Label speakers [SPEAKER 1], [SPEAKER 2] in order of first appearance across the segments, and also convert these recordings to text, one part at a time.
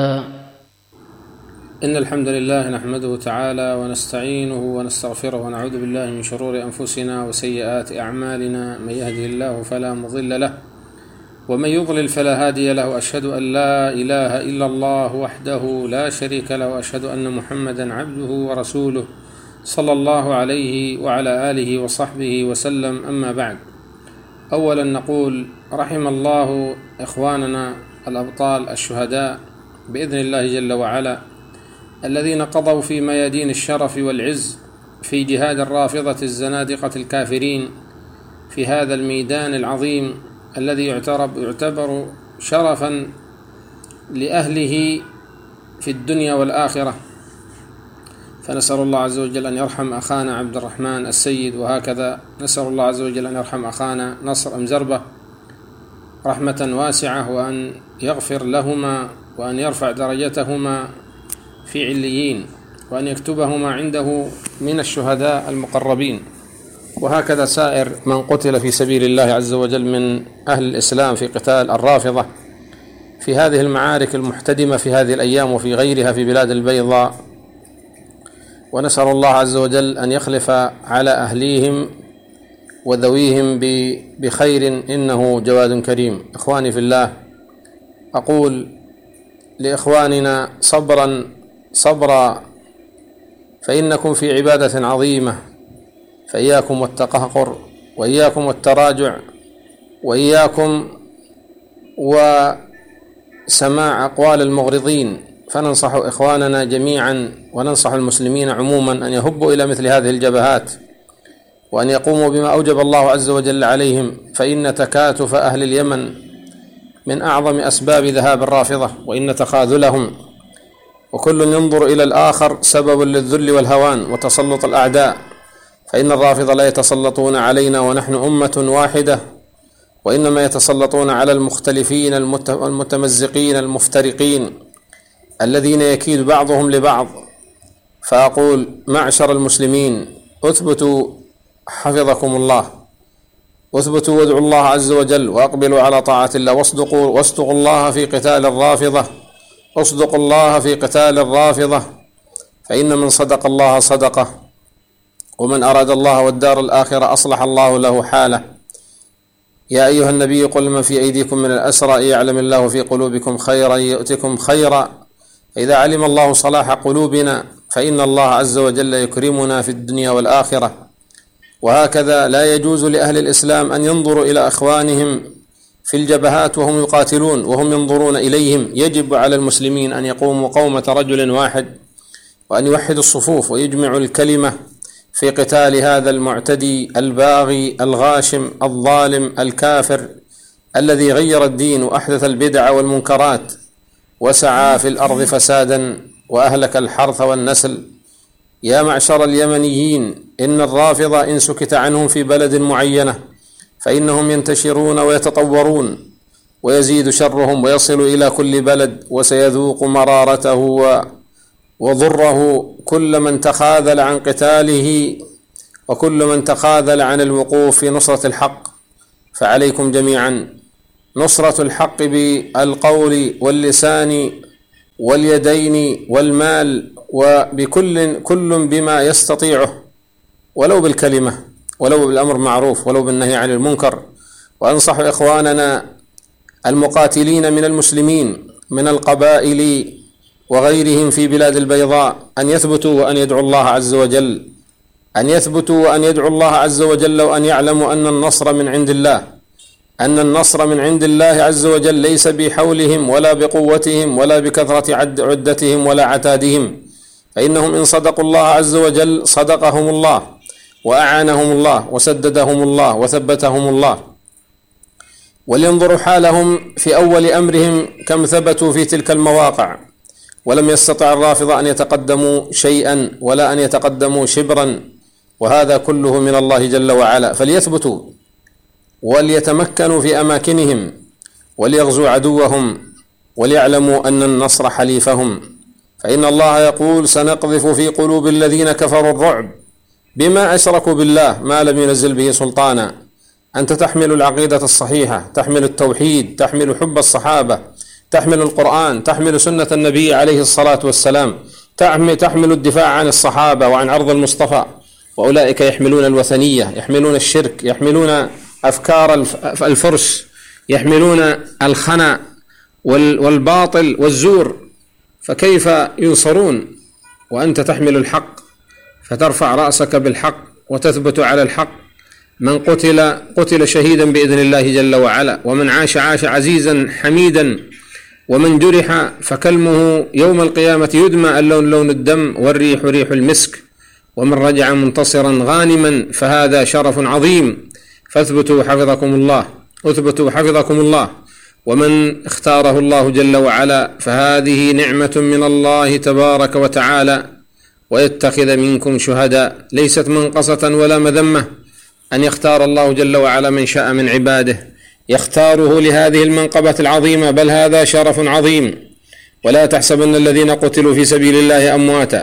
[SPEAKER 1] إن الحمد لله نحمده تعالى ونستعينه ونستغفره ونعوذ بالله من شرور أنفسنا وسيئات أعمالنا. من يهده الله فلا مضل له ومن يضلل فلا هادي له. أشهد أن لا إله إلا الله وحده لا شريك له، وأشهد أن محمدا عبده ورسوله صلى الله عليه وعلى آله وصحبه وسلم. أما بعد، أولا نقول رحم الله إخواننا الأبطال الشهداء بإذن الله جل وعلا الذين قضوا في ميادين الشرف والعز في جهاد الرافضة الزنادقة الكافرين في هذا الميدان العظيم الذي يعتبر شرفا لأهله في الدنيا والآخرة. فنسأل الله عز وجل أن يرحم أخانا عبد الرحمن السيد، وهكذا نسأل الله عز وجل أن يرحم أخانا نصر أمزربة رحمة واسعة، وأن يغفر لهما، وأن يرفع درجتهما في عليين، وأن يكتبهما عنده من الشهداء المقربين، وهكذا سائر من قتل في سبيل الله عز وجل من أهل الإسلام في قتال الرافضة في هذه المعارك المحتدمة في هذه الأيام وفي غيرها في بلاد البيضاء. ونسأل الله عز وجل أن يخلف على أهليهم وذويهم بخير، إنه جواد كريم. إخواني في الله، أقول لإخواننا صبرا فإنكم في عبادة عظيمة، فإياكم والتقهقر، وإياكم والتراجع، وإياكم وسماع أقوال المغرضين. فننصح إخواننا جميعا وننصح المسلمين عموما أن يهبوا إلى مثل هذه الجبهات، وأن يقوموا بما أوجب الله عز وجل عليهم، فإن تكاتف أهل اليمن من أعظم أسباب ذهاب الرافضة، وإن تخاذلهم وكل ينظر إلى الآخر سبب للذل والهوان وتسلط الأعداء، فإن الرافضة لا يتسلطون علينا ونحن أمة واحدة، وإنما يتسلطون على المختلفين المتمزقين المفترقين الذين يكيد بعضهم لبعض. فأقول معشر المسلمين، اثبتوا حفظكم الله، واثبتوا وادعوا الله عز وجل، وأقبلوا على طاعة الله، واصدقوا الله في قتال الرافضة، اصدقوا الله في قتال الرافضة، فإن من صدق الله صدقه، ومن أراد الله والدار الآخرة أصلح الله له حاله. يا أيها النبي قل من في أيديكم من الأسرى يعلم الله في قلوبكم خيرا يؤتكم خيرا، فإذا علم الله صلاح قلوبنا فإن الله عز وجل يكرمنا في الدنيا والآخرة. وهكذا لا يجوز لأهل الإسلام أن ينظروا إلى إخوانهم في الجبهات وهم يقاتلون وهم ينظرون إليهم. يجب على المسلمين أن يقوموا قومة رجل واحد، وأن يوحدوا الصفوف ويجمعوا الكلمة في قتال هذا المعتدي الباغي الغاشم الظالم الكافر الذي غير الدين وأحدث البدع والمنكرات وسعى في الأرض فسادا وأهلك الحرث والنسل. يا معشر اليمنيين، إن الرافضة إن سكت عنهم في بلد معينة فإنهم ينتشرون ويتطورون، ويزيد شرهم ويصل إلى كل بلد، وسيذوق مرارته وضره كل من تخاذل عن قتاله وكل من تخاذل عن الوقوف في نصرة الحق. فعليكم جميعا نصرة الحق بالقول واللسان واليدين والمال، وبكل بما يستطيعه، ولو بالكلمة، ولو بالأمر معروف، ولو بالنهي عن المنكر. وأنصح إخواننا المقاتلين من المسلمين من القبائل وغيرهم في بلاد البيضاء أن يثبتوا وأن يدعوا الله عز وجل، أن يثبتوا وأن يدعوا الله عز وجل، وأن يعلموا أن النصر من عند الله، أن النصر من عند الله عز وجل ليس بحولهم ولا بقوتهم ولا بكثرة عدتهم ولا عتادهم، فإنهم إن صدقوا الله عز وجل صدقهم الله وأعانهم الله وسددهم الله وثبتهم الله. ولينظروا حالهم في أول أمرهم كم ثبتوا في تلك المواقع، ولم يستطع الرافضة أن يتقدموا شيئا ولا أن يتقدموا شبرا، وهذا كله من الله جل وعلا. فليثبتوا وليتمكنوا في أماكنهم، وليغزوا عدوهم، وليعلموا أن النصر حليفهم. فإن الله يقول: سنقذف في قلوب الذين كفروا الرعب بما أشركوا بالله ما لم ينزل به سلطانا. أنت تحمل العقيدة الصحيحة، تحمل التوحيد، تحمل حب الصحابة، تحمل القرآن، تحمل سنة النبي عليه الصلاة والسلام، تحمل الدفاع عن الصحابة وعن عرض المصطفى. وأولئك يحملون الوثنية، يحملون الشرك، يحملون أفكار الفرس، يحملون الخنا والباطل والزور، فكيف ينصرون وأنت تحمل الحق فترفع رأسك بالحق وتثبت على الحق؟ من قتل شهيدا بإذن الله جل وعلا، ومن عاش عزيزا حميدا، ومن جرح فكلمه يوم القيامة يدمى اللون لون الدم والريح ريح المسك، ومن رجع منتصرا غانما فهذا شرف عظيم. فاثبتوا حفظكم الله، اثبتوا حفظكم الله. ومن اختاره الله جل وعلا فهذه نعمة من الله تبارك وتعالى، ويتخذ منكم شهداء، ليست منقصة ولا مذمة أن يختار الله جل وعلا من شاء من عباده، يختاره لهذه المنقبة العظيمة، بل هذا شرف عظيم. ولا تحسبن الذين قتلوا في سبيل الله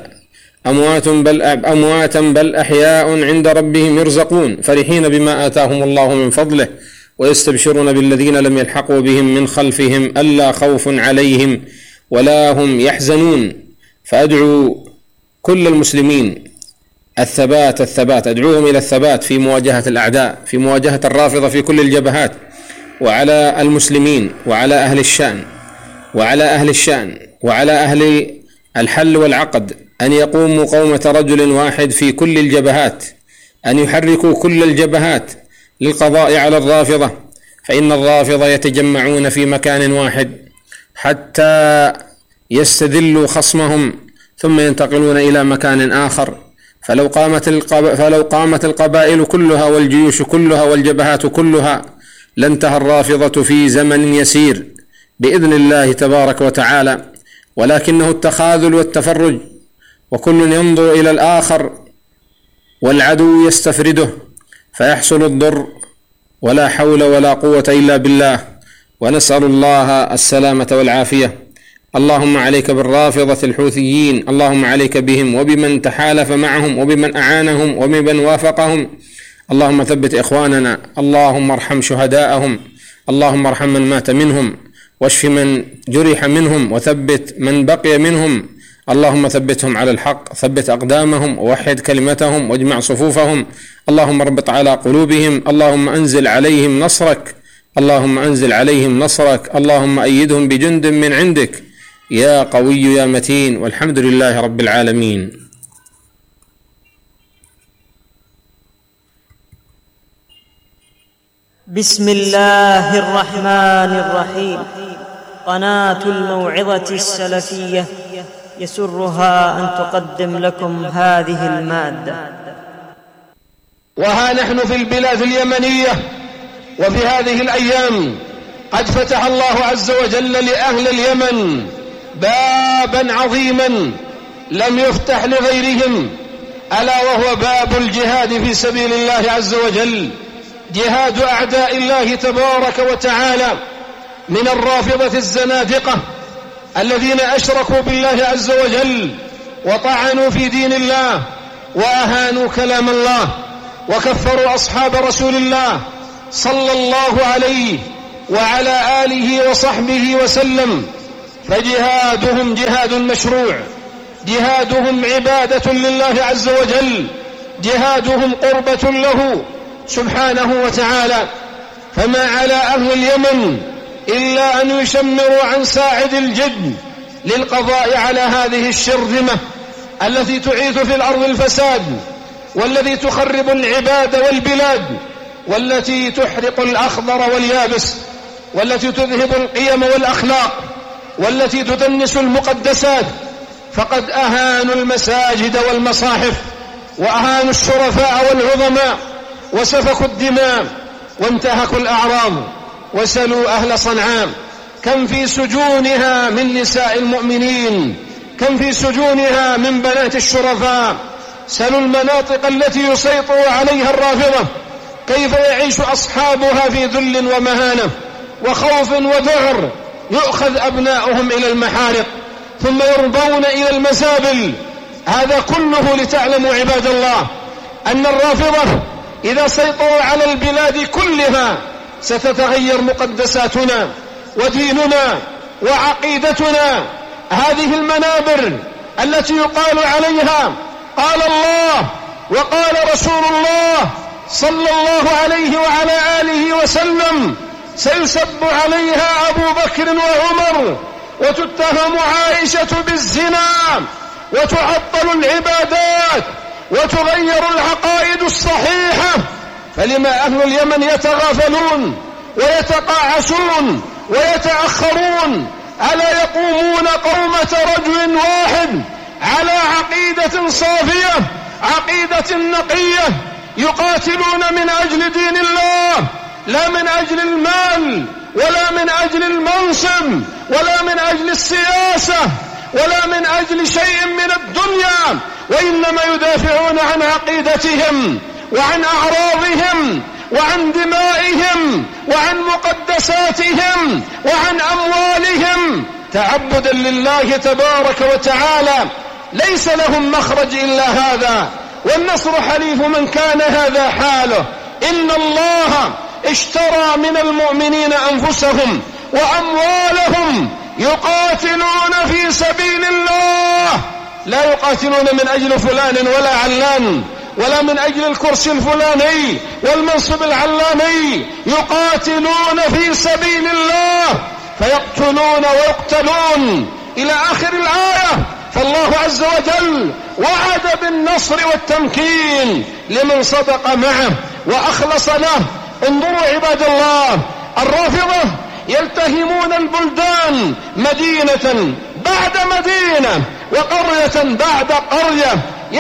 [SPEAKER 1] أمواتا بل أحياء عند ربهم يرزقون، فرحين بما آتاهم الله من فضله، ويستبشرون بالذين لم يلحقوا بهم من خلفهم ألا خوف عليهم ولا هم يحزنون. فأدعو كل المسلمين الثبات، أدعوهم إلى الثبات في مواجهة الأعداء، في مواجهة الرافضة في كل الجبهات، وعلى المسلمين وعلى أهل الشأن وعلى أهل الحل والعقد أن يقوموا قومة رجل واحد في كل الجبهات، أن يحركوا كل الجبهات للقضاء على الرافضة، فإن الرافضة يتجمعون في مكان واحد حتى يستذلوا خصمهم ثم ينتقلون إلى مكان آخر. فلو قامت القبائل كلها والجيوش كلها والجبهات كلها لانتهى الرافضة في زمن يسير بإذن الله تبارك وتعالى، ولكنه التخاذل والتفرج، وكل ينظر إلى الآخر والعدو يستفرده فيحصل الضر، ولا حول ولا قوة إلا بالله، ونسأل الله السلامة والعافية. اللهم عليك بالرافضة الحوثيين، اللهم عليك بهم وبمن تحالف معهم وبمن أعانهم وبمن وافقهم. اللهم ثبت إخواننا، اللهم ارحم شهداءهم، اللهم ارحم من مات منهم، واشف من جرح منهم، وثبت من بقي منهم. اللهم ثبتهم على الحق، ثبت أقدامهم، ووحد كلمتهم، واجمع صفوفهم. اللهم اربط على قلوبهم، اللهم أنزل عليهم نصرك، اللهم أنزل عليهم نصرك، اللهم أيدهم بجند من عندك يا قوي يا متين، والحمد لله رب العالمين.
[SPEAKER 2] بسم الله الرحمن الرحيم. قناة الموعظة السلفية يسرها أن تقدم لكم هذه المادة.
[SPEAKER 3] وها نحن في البلاد اليمنية، وفي هذه الأيام قد فتح الله عز وجل لأهل اليمن بابا عظيما لم يفتح لغيرهم، ألا وهو باب الجهاد في سبيل الله عز وجل، جهاد أعداء الله تبارك وتعالى من الرافضة الزنادقة الذين أشركوا بالله عز وجل وطعنوا في دين الله وأهانوا كلام الله وكفروا أصحاب رسول الله صلى الله عليه وعلى آله وصحبه وسلم. فجهادهم جهاد مشروع، جهادهم عبادة لله عز وجل، جهادهم قربة له سبحانه وتعالى. فما على أهل اليمن إلا أن يشمروا عن ساعد الجد للقضاء على هذه الشرذمة التي تعيث في الأرض الفساد، والتي تخرب العباد والبلاد، والتي تحرق الأخضر واليابس، والتي تذهب القيم والأخلاق، والتي تدنس المقدسات. فقد أهانوا المساجد والمصاحف، وأهانوا الشرفاء والعظماء، وسفكوا الدماء وانتهكوا الأعراض. وسلوا أهل صنعاء كم في سجونها من نساء المؤمنين، كم في سجونها من بنات الشرفاء. سلوا المناطق التي يسيطر عليها الرافضة كيف يعيش أصحابها في ذل ومهانة وخوف وذعر. يؤخذ أبناؤهم إلى المحارق ثم يرضون إلى المزابل. هذا كله لتعلموا عباد الله أن الرافضة إذا سيطروا على البلاد كلها ستتغير مقدساتنا وديننا وعقيدتنا هذه المنابر التي يقال عليها قال الله وقال رسول الله صلى الله عليه وعلى آله وسلم سيسب عليها أبو بكر وعمر، وتتهم عائشة بالزنا، وتعطل العبادات، وتغير العقائد الصحيحة. فلما أهل اليمن يتغافلون ويتقاعسون ويتأخرون ألا يقومون قومة رجل واحد على عقيدة صافية، عقيدة نقية، يقاتلون من أجل دين الله، لا من أجل المال ولا من أجل المنصب ولا من أجل السياسة ولا من أجل شيء من الدنيا، وإنما يدافعون عن عقيدتهم وعن أعراضهم وعن دمائهم وعن مقدساتهم وعن أموالهم تعبدا لله تبارك وتعالى. ليس لهم مخرج إلا هذا، والنصر حليف من كان هذا حاله. إن الله اشترى من المؤمنين أنفسهم وأموالهم يقاتلون في سبيل الله، لا يقاتلون من أجل فلان ولا علان ولا من أجل الكرسي الفلاني والمنصب العلاني، يقاتلون في سبيل الله فيقتلون ويقتلون إلى آخر الآية. فالله عز وجل وعد بالنصر والتمكين لمن صدق معه وأخلص له. انظروا عباد الله، الرافضة يلتهمون البلدان مدينة بعد مدينة وقرية بعد قرية،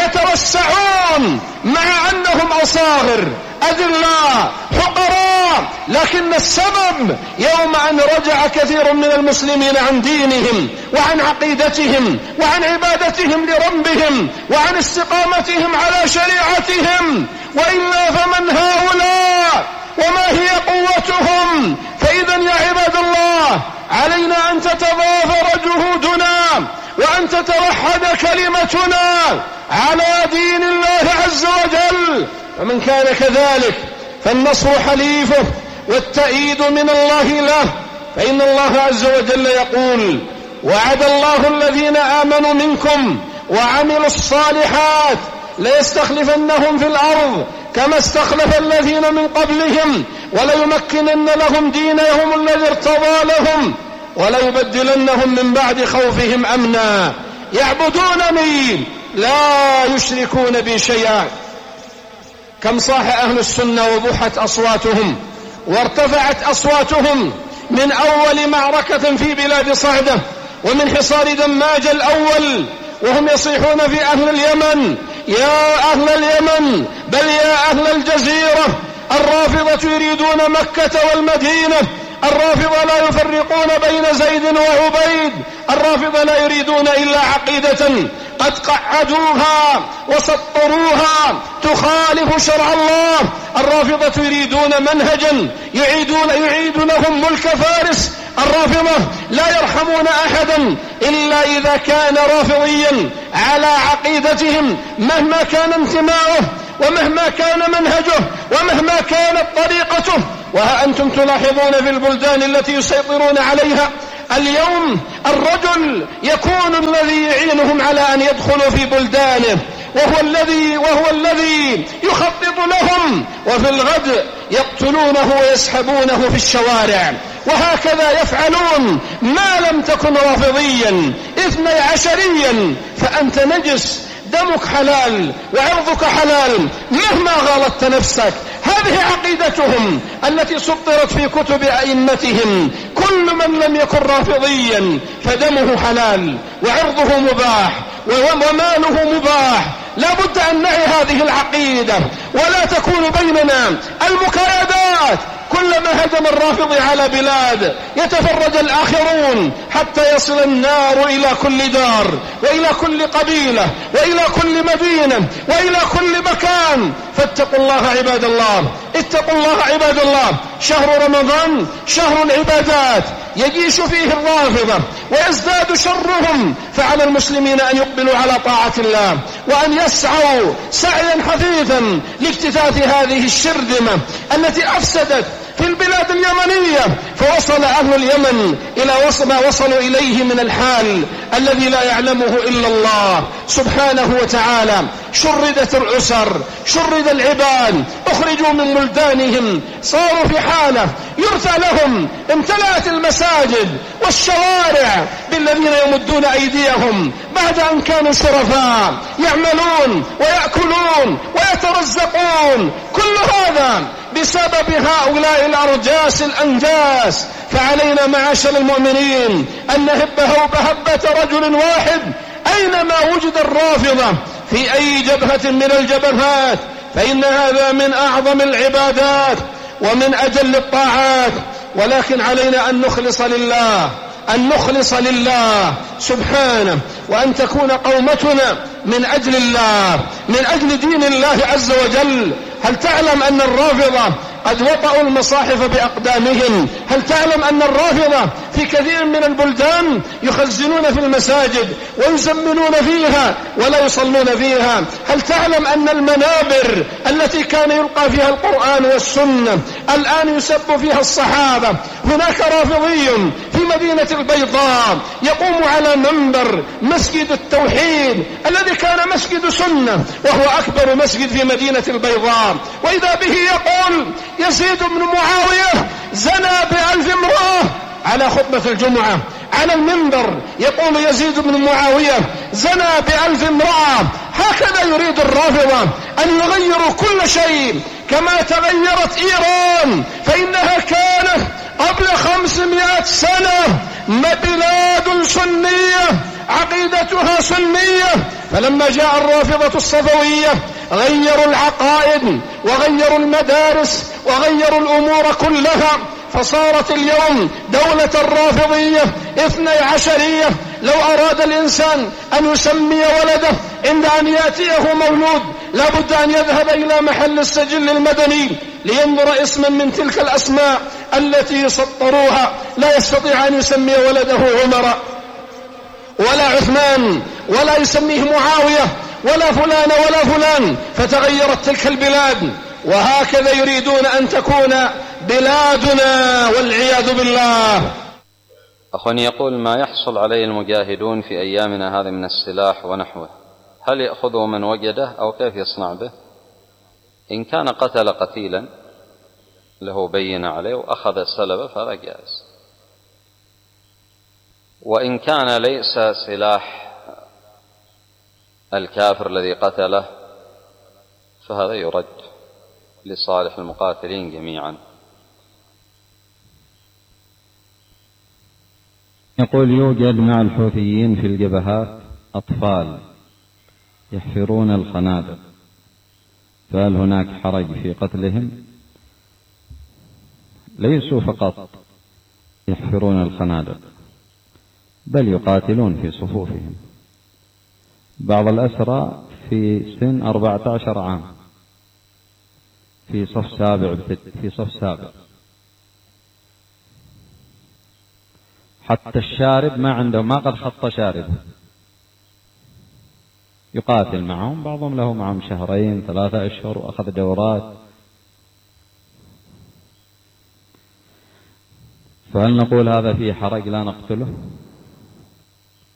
[SPEAKER 3] يتوسعون مع أنهم أصاغر أذلاء حقراء، لكن السبب يوم أن رجع كثير من المسلمين عن دينهم وعن عقيدتهم وعن عبادتهم لربهم وعن استقامتهم على شريعتهم. وإلا فمن هؤلاء وما هي قوتهم؟ فإذا يا عباد الله علينا أن تتضافر جهودنا وأن تتوحد كلمتنا على دين الله عز وجل. ومن كان كذلك فالنصر حليفه والتأييد من الله له. فإن الله عز وجل يقول: وعد الله الذين آمنوا منكم وعملوا الصالحات ليستخلفنهم في الأرض كما استخلف الذين من قبلهم وليمكنن لهم دينهم الذي ارتضى لهم وليبدلنهم من بعد خوفهم أمنا يعبدونني لا يشركون بي شيئا. كم صاح أهل السنة وبحت أصواتهم وارتفعت أصواتهم من أول معركة في بلاد صعدة ومن حصار دماج الأول، وهم يصيحون في أهل اليمن: يا أهل اليمن، بل يا أهل الجزيرة، الرافضة يريدون مكة والمدينة، الرافضة لا يفرقون بين زيد وعبيد، الرافضة لا يريدون إلا عقيدة قد قعدوها وسطروها تخالف شرع الله، الرافضة يريدون منهجا يعيد لهم ملك فارس، الرافضة لا يرحمون أحدا إلا إذا كان رافضيا على عقيدتهم مهما كان انتماؤه ومهما كان منهجه ومهما كانت طريقته. وها أنتم تلاحظون في البلدان التي يسيطرون عليها اليوم الرجل يكون الذي يعينهم على أن يدخلوا في بلدانه، وهو الذي يخطط لهم، وفي الغد يقتلونه ويسحبونه في الشوارع. وهكذا يفعلون ما لم تكن رافضيا 12 فأنت نجس، دمك حلال وعرضك حلال مهما غلطت نفسك. هذه عقيدتهم التي سطرت في كتب أئمتهم: كل من لم يكن رافضيا فدمه حلال وعرضه مباح وماله مباح. لا بد أن نعي هذه العقيدة ولا تكون بيننا المكايدات. كلما هجم الرافض على بلاد يتفرج الآخرون حتى يصل النار إلى كل دار وإلى كل قبيلة وإلى كل مدينة وإلى كل مكان. فاتقوا الله عباد الله، اتقوا الله عباد الله. شهر رمضان شهر العبادات يجيش فيه الرافضة ويزداد شرهم، فعلى المسلمين أن يقبلوا على طاعة الله وأن يسعوا سعيا حثيثا لاجتثاث هذه الشرذمة التي أفسدت في البلاد اليمنية، فوصل أهل اليمن إلى ما وصلوا إليه من الحال الذي لا يعلمه إلا الله سبحانه وتعالى. شردت الأسر، شرد العباد، أخرجوا من بلدانهم، صاروا في حالة يرثى لهم. امتلأت المساجد والشوارع بالذين يمدون أيديهم بعد أن كانوا شرفاء يعملون ويأكلون ويترزقون، كل هذا بسبب هؤلاء الأرجاس الأنجاس. فعلينا معاشر المؤمنين أن نهبه بهبة رجل واحد أينما وجد الرافضة في أي جبهة من الجبهات، فإن هذا من أعظم العبادات ومن أجل الطاعات. ولكن علينا أن نخلص لله، أن نخلص لله سبحانه، وأن تكون قومتنا من أجل الله، من أجل دين الله عز وجل. هل تعلم أن الرافضة قد وطئوا المصاحف بأقدامهم؟ هل تعلم أن الرافضة في كثير من البلدان يخزنون في المساجد ويزمنون فيها ولا يصلون فيها؟ هل تعلم أن المنابر التي كان يلقى فيها القرآن والسنة الآن يسب فيها الصحابة؟ هناك رافضي في مدينة البيضاء يقوم على منبر مسجد التوحيد الذي كان مسجد سنة وهو أكبر مسجد في مدينة البيضاء، وإذا به يقول يزيد بن معاوية زنى ب1000 امرأة على خطبة الجمعة على المنبر، يقول يزيد بن معاوية زنى ب1000 امرأة. هكذا يريد الرافضة أن يغيروا كل شيء كما تغيرت إيران، فإنها كانت قبل 500 سنة بلاد سنية عقيدتها سنية، فلما جاء الرافضة الصفوية غيروا العقائد وغيروا المدارس وغيروا الأمور كلها، فصارت اليوم دولة الرافضية 12 لو أراد الإنسان أن يسمي ولده عند أن يأتيه مولود لابد أن يذهب إلى محل السجل المدني لينظر اسما من تلك الأسماء التي سطروها. لا يستطيع أن يسمي ولده عمر ولا عثمان ولا يسميه معاوية ولا فلان ولا فلان، فتغيرت تلك البلاد. وهكذا يريدون أن تكون بلادنا والعياذ بالله.
[SPEAKER 4] أخواني، يقول: ما يحصل عليه المجاهدون في أيامنا هذه من السلاح ونحوه، هل يأخذه من وجده أو كيف يصنع به؟ إن كان قتل قتيلا له بين عليه وأخذ سلبه فهذا جائز، وإن كان ليس سلاح الكافر الذي قتله فهذا يرد لصالح المقاتلين جميعا.
[SPEAKER 5] يقول: يوجد مع الحوثيين في الجبهات أطفال يحفرون الخنادق، فهل هناك حرج في قتلهم؟ ليسوا فقط يحفرون الخنادق بل يقاتلون في صفوفهم. بعض الأسرى في سن 14 عام في صف سابع، حتى الشارب ما عنده، ما قد خط شاربه، يقاتل معهم، بعضهم له معهم 2 3 أشهر وأخذ دورات. فهل نقول هذا فيه حرج لا نقتله؟